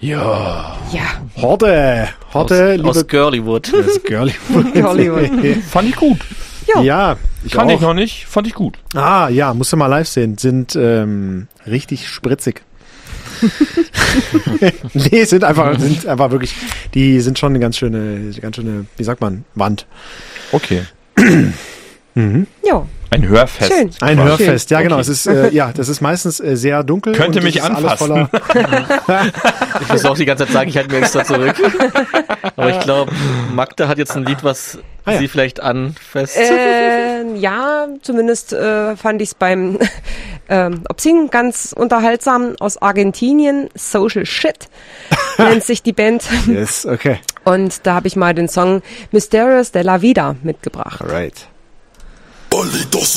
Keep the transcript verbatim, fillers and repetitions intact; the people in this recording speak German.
Ja. Ja. Horde, Horde, aus, liebe aus Girlywood. Das Girlywood. Girlywood. Fand ich gut. Ja. Ja, ich Kann auch. ich noch nicht, fand ich gut. Ah, ja, musst du mal live sehen. Sind ähm, richtig spritzig. Nee, sind einfach, sind einfach wirklich, die sind schon eine ganz schöne, ganz schöne, wie sagt man, Wand. Okay. Mhm. Ja. Ein Hörfest. Schön. Ein Schön. Hörfest, ja genau. Okay. Es ist, äh, ja, das ist meistens äh, sehr dunkel. Könnte und mich es ist alles anfassen. voller- Ich muss auch die ganze Zeit sagen, ich halte mir extra zurück. Aber ich glaube, Magda hat jetzt ein Lied, was Ah, ja. sie vielleicht anfasst. Äh, ja, zumindest äh, fand ich es beim ähm, Obsingen ganz unterhaltsam. Aus Argentinien, Social Shit nennt sich die Band. Yes, okay. Und da habe ich mal den Song Misterios de la Vida mitgebracht. Alright.